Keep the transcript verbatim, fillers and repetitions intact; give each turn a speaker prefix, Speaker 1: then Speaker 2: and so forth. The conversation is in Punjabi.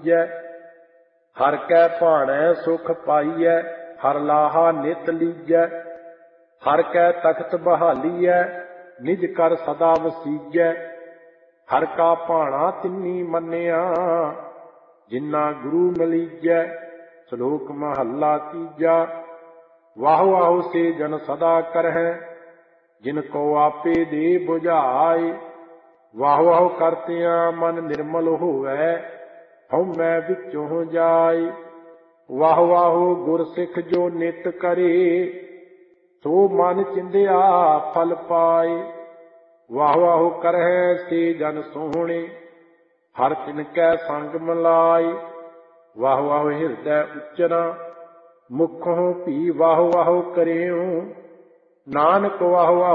Speaker 1: ਦੀਜੈ। ਹਰ ਕੈ ਭਾਣੈ ਸੁਖ ਪਾਈਐ, ਹਰ ਲਾਹਾ ਨਿਤ ਲੀਜੈ। ਹਰ ਕੈ ਤਖਤ ਬਹਾਲੀਐ, ਨਿਜ ਕਰ ਸਦਾ ਵਸੀਜੈ। ਹਰ ਕਾ ਭਾਣਾ ਤਿੰਨੀ ਮੰਨਿਆ, ਜਿਨਾ ਗੁਰੂ ਮਲੀਜੈ। ਸ਼ਲੋਕ ਮਹੱਲਾ ਤੀਜਾ। ਵਾਹੁ ਵਾਹੁ ਸੇ ਜਨ ਸਦਾ ਕਰਹਿ, ਜਿਨ ਕੋ ਆਪੇ ਦੇ ਬੁਝਾਏ। ਵਾਹੁ ਵਾਹੁ ਕਰਤਿਆਂ ਮਨ ਨਿਰਮਲ ਹੋਵੈ, ਹਉਮੈ ਵਿੱਚੋਂ ਜਾਏ। ਵਾਹੁ ਵਾਹੁ ਗੁਰ ਸਿੱਖ ਜੋ ਨਿਤ ਕਰੇ, ਸੋ ਮਨ ਚਿੰਦਿਆ ਫਲ ਪਾਏ। ਵਾਹੁ ਵਾਹੁ ਕਰਹਿ ਸੇ ਜਨ ਸੋਹਣੇ, ਹਰ ਤਿਨ ਕੈ ਸੰਗ ਮਿਲਾਏ। ਵਾਹੁ ਵਾਹੁ ਹਿਰਦੈ ਉਚਰਾ, ਮੁਖੋਂ ਭੀ ਵਾਹੁ ਵਾਹੁ ਕਰਿਉ। ਨਾਨਕ ਵਾਹੁ ਵਾਹੁ